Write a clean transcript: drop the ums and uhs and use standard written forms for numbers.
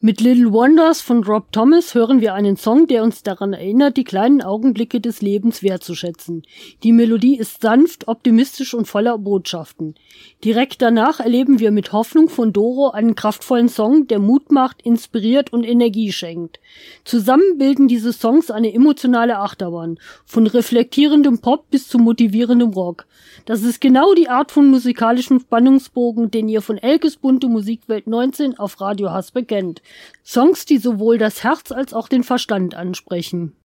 Mit Little Wonders von Rob Thomas hören wir einen Song, der uns daran erinnert, die kleinen Augenblicke des Lebens wertzuschätzen. Die Melodie ist sanft, optimistisch und voller Botschaften. Direkt danach erleben wir mit Hoffnung von Doro einen kraftvollen Song, der Mut macht, inspiriert und Energie schenkt. Zusammen bilden diese Songs eine emotionale Achterbahn, von reflektierendem Pop bis zu motivierendem Rock. Das ist genau die Art von musikalischem Spannungsbogen, den ihr von Elkes bunte Musikwelt 19 auf Radio Haspe kennt. Songs, die sowohl das Herz als auch den Verstand ansprechen.